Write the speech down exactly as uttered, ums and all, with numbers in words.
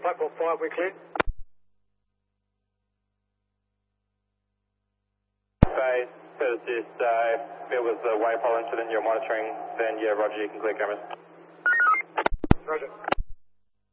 platform five, we're clear. Base, third assist, uh, if it was the wave hole incident you're monitoring, then yeah, roger, you can clear cameras. Roger.